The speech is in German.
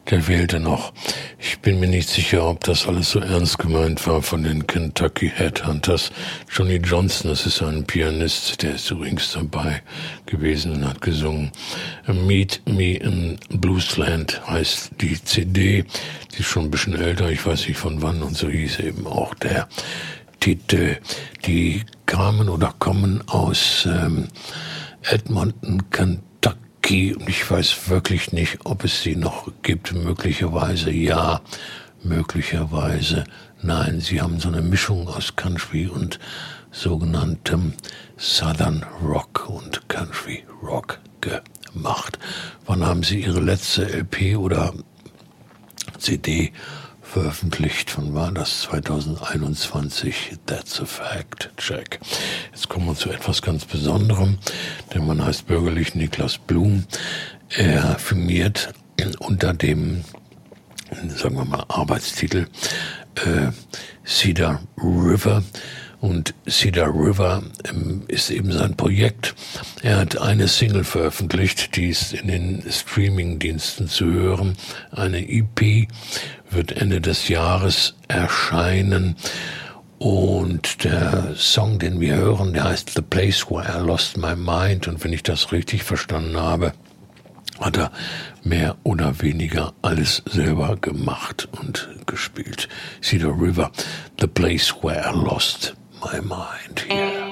der wählte noch. Ich bin mir nicht sicher, ob das alles so ernst gemeint war von den Kentucky Headhunters. Johnny Johnson, das ist ein Pianist, der ist übrigens dabei gewesen und hat gesungen. Meet Me in Bluesland heißt die CD. Die ist schon ein bisschen älter, ich weiß nicht von wann, und so hieß eben auch der Titel. Die kamen oder kommen aus Edmonton, Kentucky, und ich weiß wirklich nicht, ob es sie noch gibt. Möglicherweise ja, möglicherweise nein. Sie haben so eine Mischung aus Country und sogenanntem Southern Rock und Country Rock gemacht. Wann haben sie ihre letzte LP oder CD veröffentlicht? Wann war das? 2021. That's a fact. Check. Jetzt kommen wir zu etwas ganz Besonderem. Der Mann heißt bürgerlich Niklas Blum. Er firmiert unter dem, sagen wir mal, Arbeitstitel Cedar River. Und Cedar River ist eben sein Projekt. Er hat eine Single veröffentlicht, die ist in den Streaming-Diensten zu hören. Eine EP wird Ende des Jahres erscheinen. Und der Song, den wir hören, der heißt The Place Where I Lost My Mind. Und wenn ich das richtig verstanden habe, hat er mehr oder weniger alles selber gemacht und gespielt. Cedar River, The Place Where I Lost My Mind. Yeah.